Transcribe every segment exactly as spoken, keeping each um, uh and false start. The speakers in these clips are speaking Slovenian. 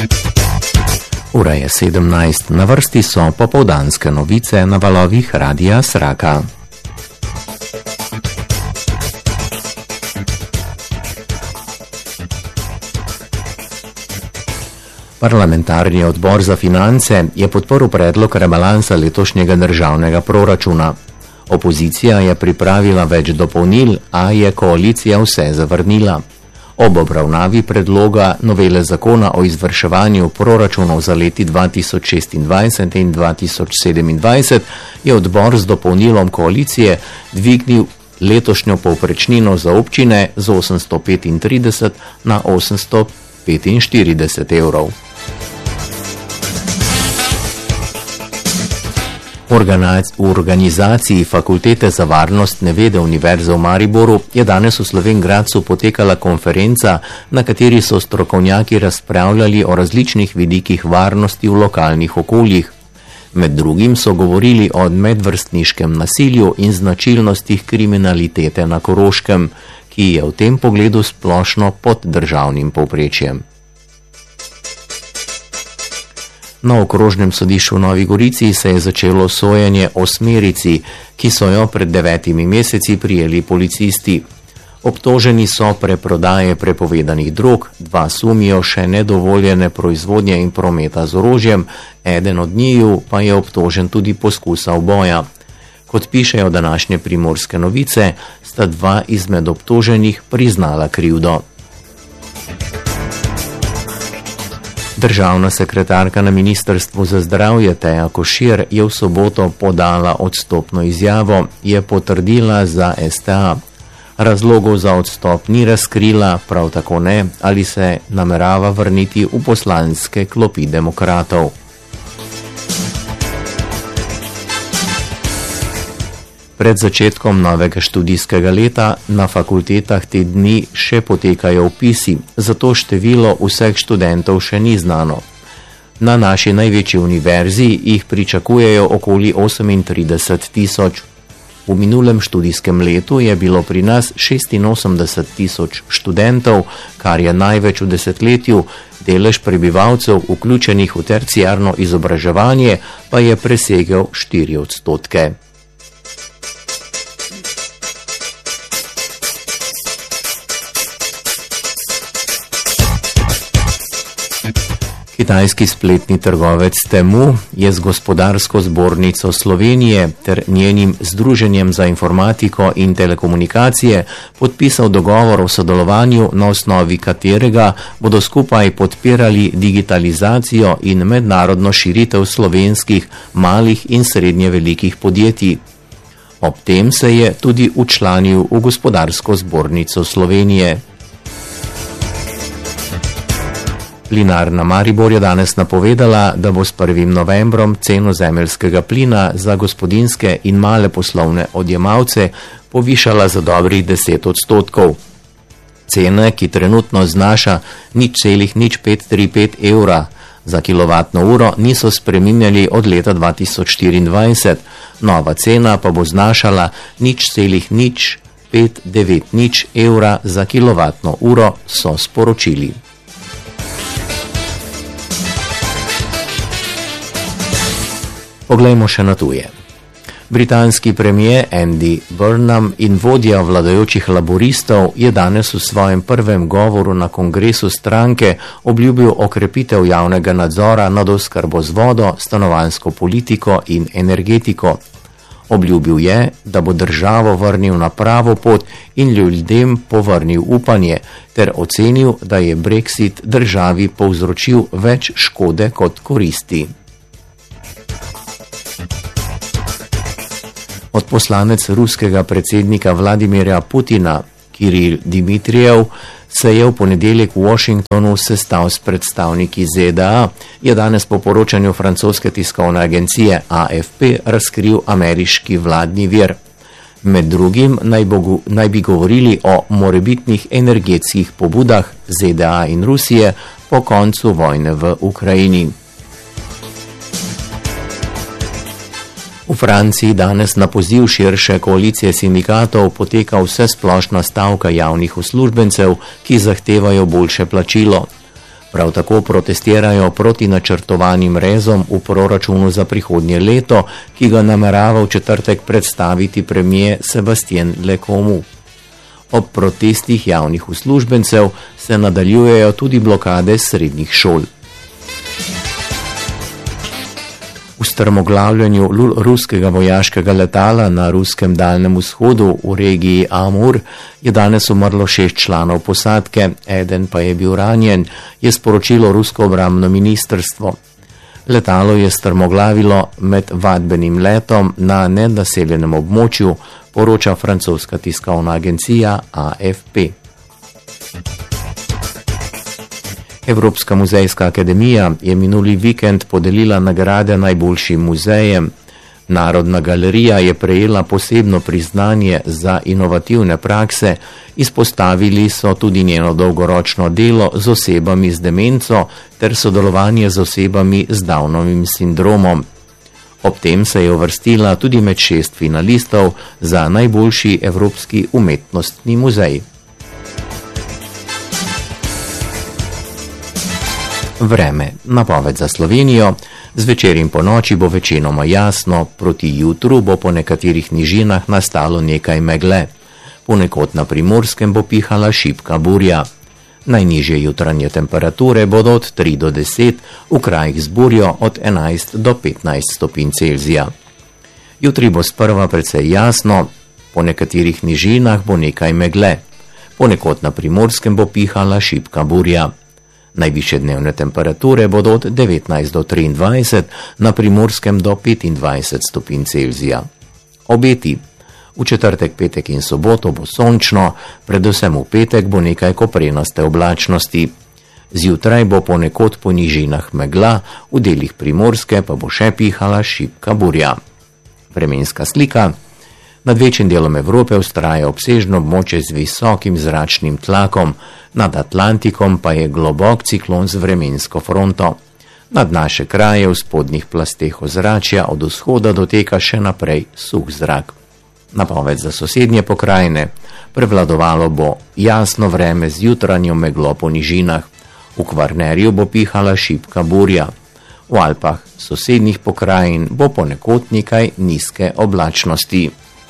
Ura je sedemnajst, na vrsti so popoldanske novice na valovih Radia Sraka. Parlamentarni odbor za finance je podporil predlog rebalansa letošnjega državnega proračuna. Opozicija je pripravila več dopolnil, a je koalicija vse zavrnila. Ob obravnavi predloga novele zakona o izvrševanju proračunov za leti dva tisoč šestindvajset in dva tisoč sedemindvajset je odbor z dopolnilom koalicije dvignil letošnjo povprečnino za občine z osemsto petintrideset na osemsto petinštirideset evrov. V organizaciji Fakultete za varnostne vede Univerze v Mariboru je danes v Slovenj Gradcu potekala konferenca, na kateri so strokovnjaki razpravljali o različnih vidikih varnosti v lokalnih okoljih. Med drugim so govorili o medvrstniškem nasilju in značilnostih kriminalitete na Koroškem, ki je v tem pogledu splošno pod državnim povprečjem. Na okrožnem sodišču v Novi Gorici se je začelo sojenje osmerici, ki so jo pred devetimi meseci prijeli policisti. Obtoženi so preprodaje prepovedanih drog, dva sumijo še nedovoljene proizvodnje in prometa z orožjem, eden od njiju pa je obtožen tudi poskusa uboja. Kot pišejo današnje Primorske novice, sta dva izmed obtoženih priznala krivdo. Državna sekretarka na Ministrstvu za zdravje Teja Košir je v soboto podala odstopno izjavo, je potrdila za S T A. Razlogov za odstop ni razkrila, prav tako ne, ali se namerava vrniti v poslanske klopi demokratov. Pred začetkom novega študijskega leta na fakultetah te dni še potekajo vpisi, zato število vseh študentov še ni znano. Na naši največji univerzi jih pričakujejo okoli osemintrideset tisoč. V minulem študijskem letu je bilo pri nas šestinosemdeset tisoč študentov, kar je največ v desetletju, delež prebivalcev vključenih v terciarno izobraževanje pa je presegel štiri odstotke. Kitajski spletni trgovec Temu je z Gospodarsko zbornico Slovenije ter njenim Združenjem za informatiko in telekomunikacije podpisal dogovor o sodelovanju, na osnovi katerega bodo skupaj podpirali digitalizacijo in mednarodno širitev slovenskih malih in srednje velikih podjetij. Ob tem se je tudi včlanil v Gospodarsko zbornico Slovenije. Plinarna Maribor je danes napovedala, da bo s prvim novembrom ceno zemeljskega plina za gospodinjske in male poslovne odjemalce povišala za dobrih deset odstotkov. Cene, ki trenutno znaša nič celih nič pet tri pet evra za kilovatno uro, niso spreminjali od leta dva tisoč štiriindvajset, nova cena pa bo znašala nič celih nič pet devet nič evra za kilovatno uro, so sporočili. Poglejmo še na tuje. Britanski premijer Andy Burnham in vodja vladajočih laboristov je danes v svojem prvem govoru na kongresu stranke obljubil okrepitev javnega nadzora nad oskrbo z vodo, stanovanjsko politiko in energetiko. Obljubil je, da bo državo vrnil na pravo pot in ljudem povrnil upanje, ter ocenil, da je Brexit državi povzročil več škode kot koristi. Odposlanec ruskega predsednika Vladimirja Putina, Kiril Dmitrijev, se je v ponedeljek v Washingtonu sestal s predstavniki Z D A, je danes po poročanju francoske tiskovne agencije A F P razkril ameriški vladni vir. Med drugim naj, bo, naj bi govorili o morebitnih energetskih pobudah Z D A in Rusije po koncu vojne v Ukrajini. V Franciji danes na poziv širše koalicije sindikatov poteka vsesplošna stavka javnih uslužbencev, ki zahtevajo boljše plačilo. Prav tako protestirajo proti načrtovanim rezom v proračunu za prihodnje leto, ki ga namerava v četrtek predstaviti premier Sebastien Lecornu. Ob protestih javnih uslužbencev se nadaljujejo tudi blokade srednjih šol. V strmoglavljanju ruskega vojaškega letala na ruskem daljnem vzhodu v regiji Amur je danes umrlo šest članov posadke, eden pa je bil ranjen, je sporočilo rusko obrambno ministrstvo. Letalo je strmoglavilo med vadbenim letom na nenaseljenem območju, poroča francoska tiskovna agencija A F P. Evropska muzejska akademija je minuli vikend podelila nagrade najboljšim muzejem. Narodna galerija je prejela posebno priznanje za inovativne prakse, izpostavili so tudi njeno dolgoročno delo z osebami z demenco ter sodelovanje z osebami z Downovim sindromom. Ob tem se je uvrstila tudi med šest finalistov za najboljši evropski umetnostni muzej. Vreme. Napoved za Slovenijo. Zvečer in ponoči bo večinoma jasno, proti jutru bo po nekaterih nižinah nastalo nekaj megle. Ponekod na Primorskem bo pihala šibka burja. Najnižje jutranje temperature bodo od tri do deset, v krajih z burjo od enajst do petnajst stopinj Celzija. Jutri bo sprva precej jasno, po nekaterih nižinah bo nekaj megle. Ponekod na Primorskem bo pihala šibka burja. Najvišje dnevne temperature bodo od devetnajst do triindvajset, na Primorskem do petindvajset stopinj Celzija. Obeti. V četrtek, petek in soboto bo sončno, predvsem v petek bo nekaj koprenaste oblačnosti. Zjutraj bo ponekod po nižinah megla, v delih Primorske pa bo še pihala šibka burja. Vremenska slika. Nad večjim delom Evrope vztraja obsežno območje z visokim zračnim tlakom, nad Atlantikom pa je globok ciklon z vremensko fronto. Nad naše kraje v spodnjih plasteh ozračja od vzhoda doteka še naprej suh zrak. Napoved za sosednje pokrajine. Prevladovalo bo jasno vreme z jutranjo meglo po nižinah. V Kvarnerju bo pihala šibka burja. V Alpah sosednjih pokrajin bo ponekod nekaj nizke oblačnosti.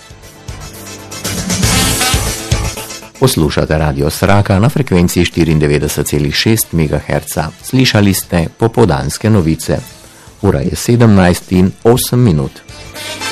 Poslušate Radio Sraka na frekvenci štiriindevetdeset celih šest megaherca. Slišali ste popoldanske novice. Ura je sedemnajst in osem minut.